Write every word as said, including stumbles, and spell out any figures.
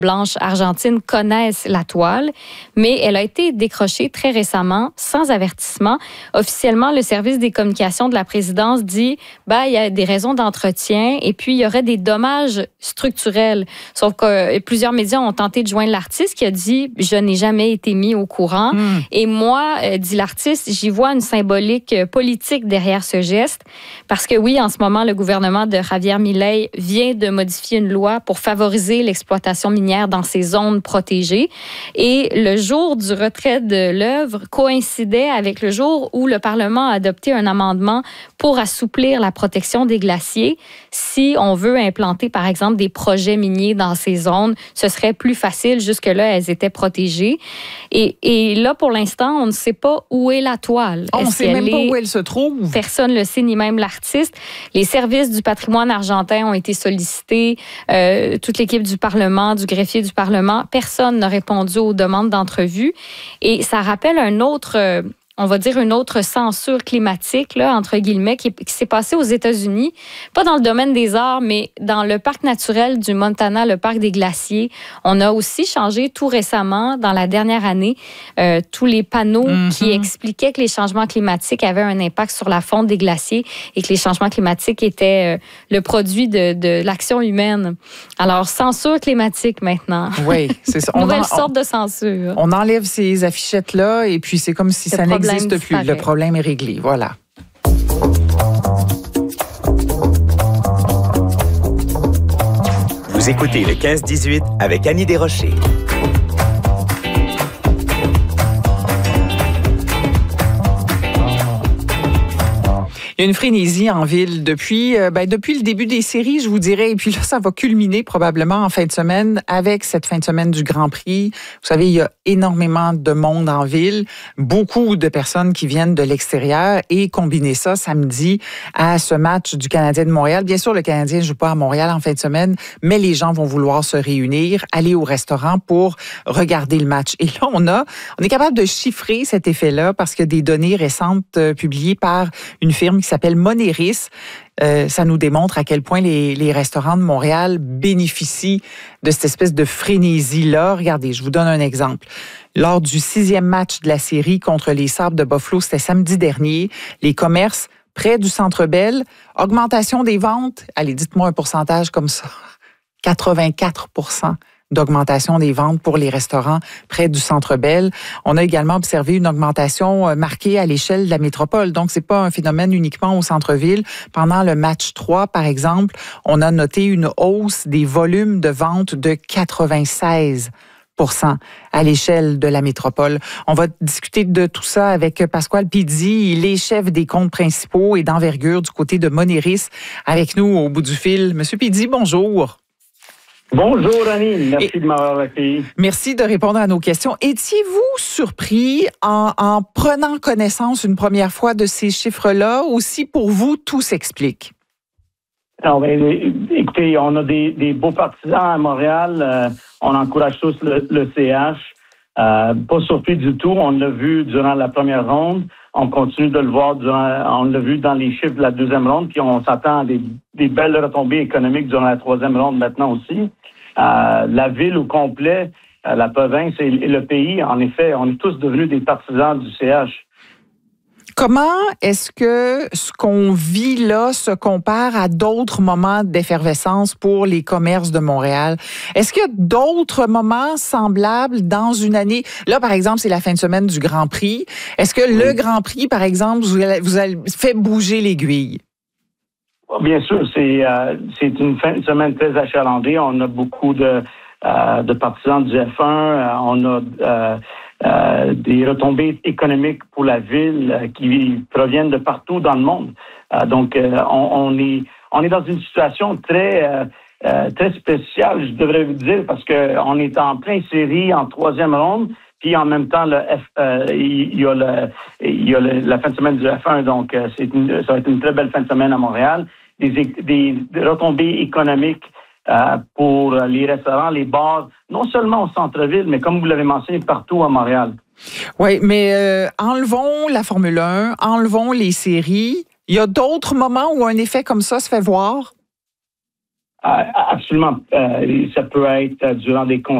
blanches argentines connaissent la toile, mais elle a été décrochée très récemment, sans avertissement. Officiellement, le service des communications de la présidence dit ben, il y a des raisons d'entretien et puis il y aurait des dommages structurels. Sauf que euh, plusieurs médias ont tenté de joindre l'artiste qui a dit « Je n'ai jamais été mis au courant. Mm. » Et moi, euh, dit l'artiste, j'y vois une symbolique euh, politique derrière ce geste. Parce que oui, en ce moment, le gouvernement de Javier Milei vient de modifier une loi pour favoriser l'exploitation minière dans ces zones protégées. Et le jour du retrait de l'œuvre coïncidait avec le jour où le Parlement a adopté un amendement pour assouplir la protection des glaciers. Si on veut implanter, par exemple, des projets miniers dans ces zones, ce serait plus facile. Jusque-là, elles étaient protégées. Et, et là, pour l'instant, on ne sait pas où est la toile. On ne sait même pas où elle se trouve. Personne ne le sait, ni même l'artiste. Les services du patrimoine argentin ont été sollicités. Euh, toute l'équipe du Parlement, du greffier du Parlement, personne n'a répondu aux demandes d'entrevue. Et ça rappelle un autre... Euh, on va dire une autre censure climatique, là, entre guillemets, qui, qui s'est passée aux États-Unis, pas dans le domaine des arts, mais dans le parc naturel du Montana, le parc des glaciers. On a aussi changé tout récemment, dans la dernière année, euh, tous les panneaux mm-hmm. qui expliquaient que les changements climatiques avaient un impact sur la fonte des glaciers et que les changements climatiques étaient euh, le produit de, de l'action humaine. Alors, censure climatique maintenant. Oui, c'est ça. Nouvelle on en, sorte on, de censure. On enlève ces affichettes-là et puis c'est comme si ça n'existe plus. Le problème est réglé. Voilà. Vous écoutez le quinze dix-huit avec Annie Desrochers. Il y a une frénésie en ville depuis, euh, ben, depuis le début des séries, je vous dirais. Et puis là, ça va culminer probablement en fin de semaine avec cette fin de semaine du Grand Prix. Vous savez, il y a énormément de monde en ville, beaucoup de personnes qui viennent de l'extérieur et combiner ça samedi à ce match du Canadien de Montréal. Bien sûr, le Canadien ne joue pas à Montréal en fin de semaine, mais les gens vont vouloir se réunir, aller au restaurant pour regarder le match. Et là, on a, on est capable de chiffrer cet effet-là parce que des données récentes euh, publiées par une firme qui s'appelle Moneris. Euh, ça nous démontre à quel point les, les restaurants de Montréal bénéficient de cette espèce de frénésie-là. Regardez, je vous donne un exemple. Lors du sixième match de la série contre les Sabres de Buffalo, c'était samedi dernier, les commerces près du Centre Bell, augmentation des ventes, allez, dites-moi un pourcentage comme ça, quatre-vingt-quatre pour cent d'augmentation des ventes pour les restaurants près du Centre Bell. On a également observé une augmentation marquée à l'échelle de la métropole. Donc, c'est pas un phénomène uniquement au centre-ville. Pendant le match trois, par exemple, on a noté une hausse des volumes de vente de quatre-vingt-seize pour cent à l'échelle de la métropole. On va discuter de tout ça avec Pasquale Pizzi. Il est chef des comptes principaux et d'envergure du côté de Moneris. Avec nous au bout du fil. Monsieur Pizzi, bonjour. Bonjour Annie, merci Et, de m'avoir accueilli. Merci de répondre à nos questions. Étiez-vous surpris en, en prenant connaissance une première fois de ces chiffres-là ou si pour vous tout s'explique? Alors, ben, écoutez, on a des, des beaux partisans à Montréal. Euh, on encourage tous le, le C H. Euh, pas surpris du tout. On l'a vu durant la première ronde. On continue de le voir durant, on l'a vu dans les chiffres de la deuxième ronde. Puis on s'attend à des, des belles retombées économiques durant la troisième ronde maintenant aussi. Euh, la ville au complet, euh, la province et, et le pays, en effet, on est tous devenus des partisans du C H. Comment est-ce que ce qu'on vit là se compare à d'autres moments d'effervescence pour les commerces de Montréal? Est-ce qu'il y a d'autres moments semblables dans une année? Là, par exemple, c'est la fin de semaine du Grand Prix. Est-ce que oui. le Grand Prix, par exemple, vous avez, vous avez fait bouger l'aiguille? Bien sûr, c'est euh, c'est une fin de semaine très achalandée. On a beaucoup de, euh, de partisans du F un. Euh, on a euh, euh, des retombées économiques pour la ville euh, qui proviennent de partout dans le monde. Euh, donc, euh, on, on est on est dans une situation très euh, euh, très spéciale, je devrais vous dire, parce que on est en plein série en troisième ronde. Puis en même temps, le F, euh, il y a, le, il y a le, la fin de semaine du F un, donc euh, c'est une, ça va être une très belle fin de semaine à Montréal. Des, des, des retombées économiques euh, pour les restaurants, les bars, non seulement au centre-ville, mais comme vous l'avez mentionné, partout à Montréal. Oui, mais euh, enlevons la Formule un, enlevons les séries. Il y a d'autres moments où un effet comme ça se fait voir? absolument. Euh, ça peut être durant des